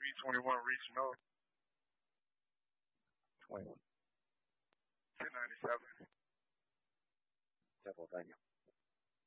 B-21 reaching over. 21. 1097. Temple, thank you.